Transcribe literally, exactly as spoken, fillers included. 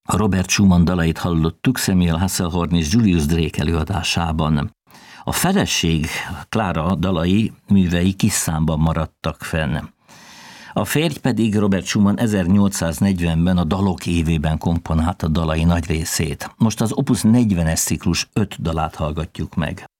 A Robert Schumann dalait hallottuk Samuel Hasselhorn és Julius Drake előadásában. A feleség, Klára dalai, művei kis számban maradtak fenn. A férj pedig Robert Schumann ezernyolcszáznegyvenben a dalok évében komponálta dalai nagy részét. Most az Opus negyvenes ciklus öt dalát hallgatjuk meg.